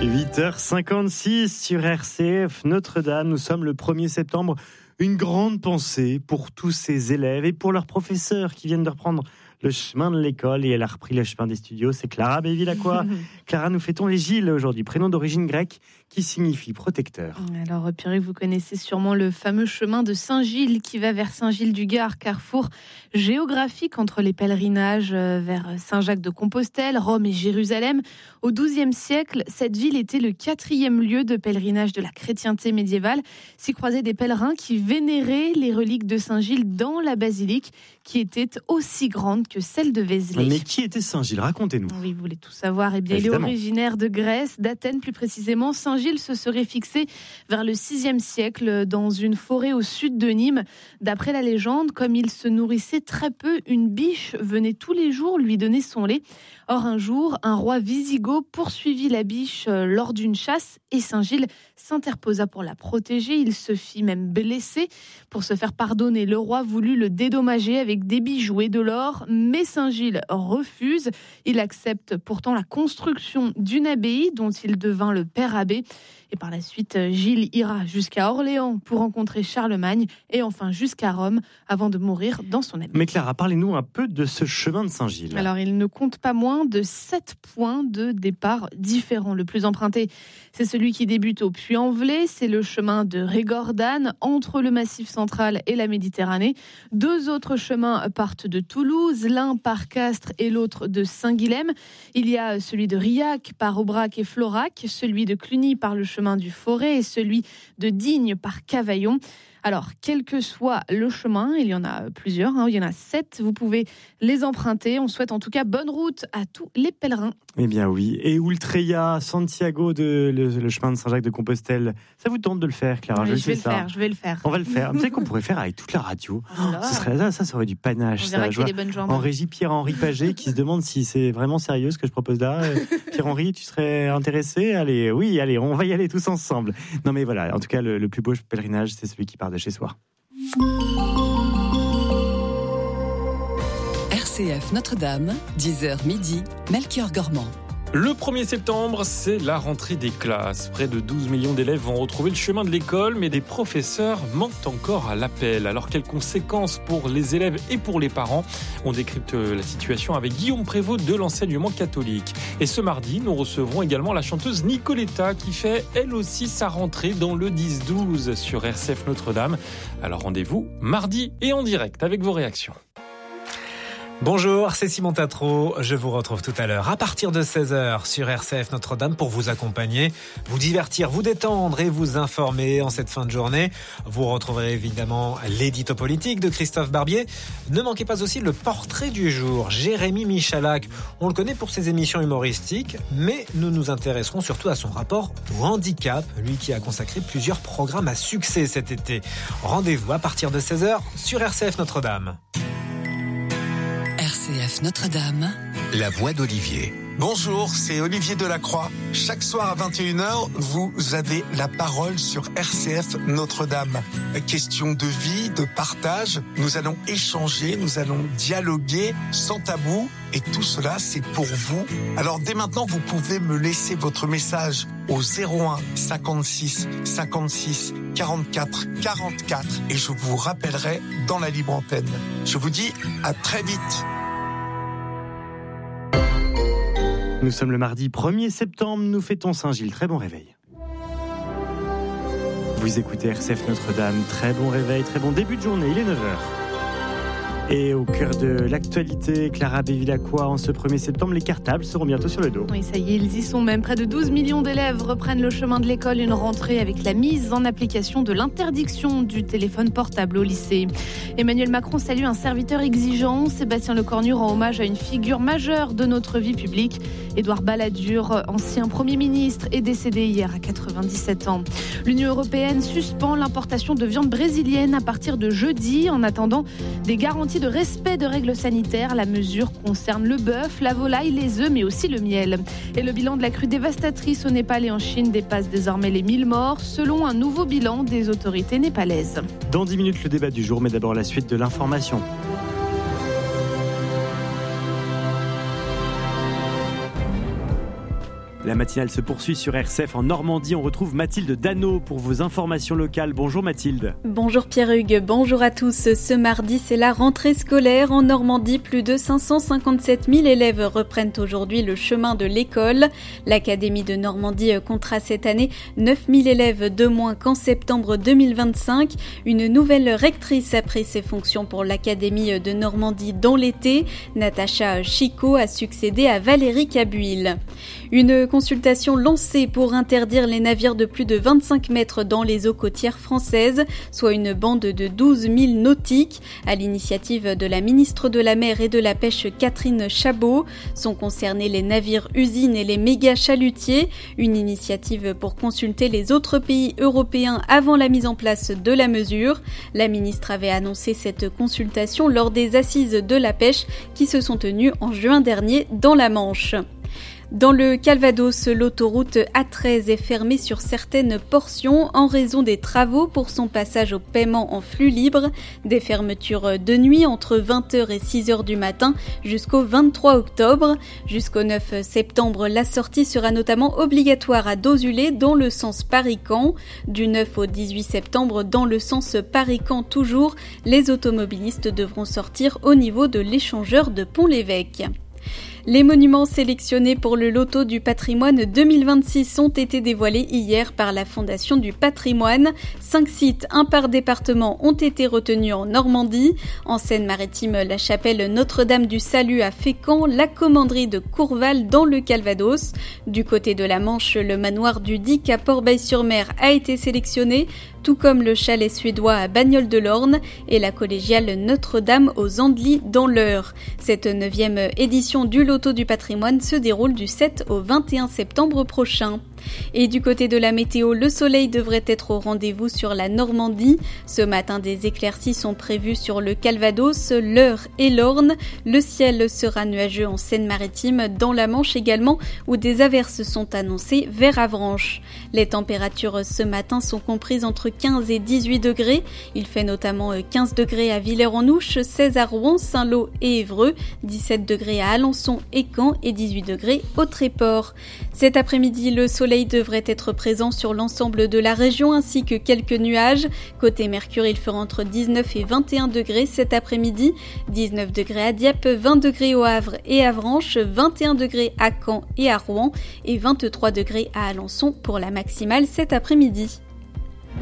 8h56 sur RCF Notre-Dame. Nous sommes le 1er septembre. Une grande pensée pour tous ces élèves et pour leurs professeurs qui viennent de reprendre le chemin de l'école, et elle a repris le chemin des studios. C'est Clara Béville-Lacroix. Clara, nous fêtons les Gilles aujourd'hui, prénom d'origine grecque qui signifie protecteur. Alors, Pierre, vous connaissez sûrement le fameux chemin de Saint-Gilles qui va vers Saint-Gilles-du-Gard, carrefour géographique entre les pèlerinages vers Saint-Jacques-de-Compostelle, Rome et Jérusalem. Au XIIe siècle, cette ville était le 4e lieu de pèlerinage de la chrétienté médiévale. S'y croisaient des pèlerins qui vénéraient les reliques de Saint-Gilles dans la basilique qui était aussi grande que celle de Vézelay. Mais qui était Saint-Gilles ? Racontez-nous. Oui, vous voulez tout savoir. Eh bien, il est originaire de Grèce, d'Athènes plus précisément. Saint-Gilles se serait fixé vers le 6e siècle dans une forêt au sud de Nîmes. D'après la légende, comme il se nourrissait très peu, une biche venait tous les jours lui donner son lait. Or, un jour, un roi wisigoth poursuivit la biche lors d'une chasse et Saint-Gilles s'interposa pour la protéger. Il se fit même blesser. Pour se faire pardonner, le roi voulut le dédommager avec des bijoux et de l'or, mais Saint-Gilles refuse. Il accepte pourtant la construction d'une abbaye dont il devint le père abbé. Et par la suite, Gilles ira jusqu'à Orléans pour rencontrer Charlemagne et enfin jusqu'à Rome avant de mourir dans son abbaye. Mais Clara, parlez-nous un peu de ce chemin de Saint-Gilles. Alors, il ne compte pas moins de 7 points de départ différents. Le plus emprunté, c'est celui qui débute au Puy-en-Velay. C'est le chemin de Régordane entre le Massif central et la Méditerranée. 2 autres chemins partent de Toulouse, l'un par Castres et l'autre de Saint-Guilhem. Il y a celui de Riac par Aubrac et Florac, celui de Cluny par le chemin du Forêt et celui de Digne par Cavaillon. Alors, quel que soit le chemin, il y en a plusieurs, il y en a 7, vous pouvez les emprunter. On souhaite en tout cas bonne route à tous les pèlerins. Eh bien oui, et Ultreya, Santiago, le chemin de Saint-Jacques-de-Compostelle, ça vous tente de le faire, Clara? Oui, je vais le faire. On va le faire. Vous savez qu'on pourrait faire avec toute la radio. Ça aurait du panache. On verra qu'il y a des bonnes jambes. En régie, Pierre-Henri Paget qui se demande si c'est vraiment sérieux ce que je propose là. Pierre-Henri, tu serais intéressé? Allez, on va y aller tous ensemble. Non mais voilà, en tout cas, le plus beau pèlerinage, c'est celui qui part de chez soi. RCF Notre-Dame, 10h midi, Melchior Gormand. Le 1er septembre, c'est la rentrée des classes. Près de 12 millions d'élèves vont retrouver le chemin de l'école, mais des professeurs manquent encore à l'appel. Alors, quelles conséquences pour les élèves et pour les parents ? On décrypte la situation avec Guillaume Prévost de l'enseignement catholique. Et ce mardi, nous recevrons également la chanteuse Nicoletta qui fait, elle aussi, sa rentrée dans le 10-12 sur RCF Notre-Dame. Alors, rendez-vous mardi et en direct avec vos réactions. Bonjour, c'est Simon Tatro. Je vous retrouve tout à l'heure à partir de 16h sur RCF Notre-Dame pour vous accompagner, vous divertir, vous détendre et vous informer en cette fin de journée. Vous retrouverez évidemment l'édito politique de Christophe Barbier. Ne manquez pas aussi le portrait du jour, Jérémy Michalak. On le connaît pour ses émissions humoristiques, mais nous nous intéresserons surtout à son rapport au handicap, lui qui a consacré plusieurs programmes à succès cet été. Rendez-vous à partir de 16h sur RCF Notre-Dame. RCF Notre-Dame, la voix d'Olivier. Bonjour, c'est Olivier Delacroix. Chaque soir à 21h, vous avez la parole sur RCF Notre-Dame. Question de vie, de partage. Nous allons échanger, nous allons dialoguer sans tabou. Et tout cela, c'est pour vous. Alors dès maintenant, vous pouvez me laisser votre message au 01 56 56 44 44 et je vous rappellerai dans la libre antenne. Je vous dis à très vite. Nous sommes le mardi 1er septembre, nous fêtons Saint-Gilles. Très bon réveil. Vous écoutez RCF Notre-Dame, très bon réveil, très bon début de journée, il est 9h. Et au cœur de l'actualité, Clara Béville-Lacroix, en ce 1er septembre, les cartables seront bientôt sur le dos. Oui, ça y est, ils y sont même. Près de 12 millions d'élèves reprennent le chemin de l'école, une rentrée avec la mise en application de l'interdiction du téléphone portable au lycée. Emmanuel Macron salue un serviteur exigeant. Sébastien Lecornu rend hommage à une figure majeure de notre vie publique. Édouard Balladur, ancien Premier ministre, est décédé hier à 97 ans. L'Union européenne suspend l'importation de viande brésilienne à partir de jeudi, en attendant des garanties de respect de règles sanitaires. La mesure concerne le bœuf, la volaille, les œufs, mais aussi le miel. Et le bilan de la crue dévastatrice au Népal et en Chine dépasse désormais les 1000 morts, selon un nouveau bilan des autorités népalaises. Dans 10 minutes, le débat du jour, mais d'abord la suite de l'information. La matinale se poursuit sur RCF en Normandie. On retrouve Mathilde Dano pour vos informations locales. Bonjour Mathilde. Bonjour Pierre-Hugues, bonjour à tous. Ce mardi, c'est la rentrée scolaire. En Normandie, plus de 557 000 élèves reprennent aujourd'hui le chemin de l'école. L'Académie de Normandie comptera cette année 9 000 élèves de moins qu'en septembre 2025. Une nouvelle rectrice a pris ses fonctions pour l'Académie de Normandie dans l'été. Natacha Chicot a succédé à Valérie Cabuil. Une consultation lancée pour interdire les navires de plus de 25 mètres dans les eaux côtières françaises, soit une bande de 12 milles nautiques, à l'initiative de la ministre de la Mer et de la Pêche Catherine Chabot. Sont concernés les navires-usines et les méga-chalutiers, une initiative pour consulter les autres pays européens avant la mise en place de la mesure. La ministre avait annoncé cette consultation lors des assises de la pêche qui se sont tenues en juin dernier dans la Manche. Dans le Calvados, l'autoroute A13 est fermée sur certaines portions en raison des travaux pour son passage au paiement en flux libre. Des fermetures de nuit entre 20h et 6h du matin jusqu'au 23 octobre. Jusqu'au 9 septembre, la sortie sera notamment obligatoire à Dozulé dans le sens Paris-Caen. Du 9 au 18 septembre, dans le sens Paris-Caen toujours, les automobilistes devront sortir au niveau de l'échangeur de Pont-l'Évêque. Les monuments sélectionnés pour le loto du patrimoine 2026 ont été dévoilés hier par la Fondation du patrimoine. 5 sites, un par département, ont été retenus en Normandie. En Seine-Maritime, la chapelle Notre-Dame du Salut à Fécamp, la commanderie de Courval dans le Calvados. Du côté de la Manche, le manoir du Dic à Port-Bail-sur-Mer a été sélectionné, tout comme le chalet suédois à Bagnoles-de-l'Orne et la collégiale Notre-Dame aux Andelys dans l'Eure. Cette 9e édition du Loto du patrimoine se déroule du 7 au 21 septembre prochain. Et du côté de la météo, le soleil devrait être au rendez-vous sur la Normandie. Ce matin, des éclaircies sont prévues sur le Calvados, l'Eure et l'Orne. Le ciel sera nuageux en Seine-Maritime, dans la Manche également, où des averses sont annoncées vers Avranches. Les températures ce matin sont comprises entre 15 et 18 degrés. Il fait notamment 15 degrés à Villers-en-Ouche, 16 à Rouen, Saint-Lô et Évreux, 17 degrés à Alençon et Caen et 18 degrés au Tréport. Cet après-midi, le soleil devrait être présent sur l'ensemble de la région ainsi que quelques nuages. Côté Mercure, il fera entre 19 et 21 degrés cet après-midi. 19 degrés à Dieppe, 20 degrés au Havre et Avranches, 21 degrés à Caen et à Rouen et 23 degrés à Alençon pour la maximale cet après-midi.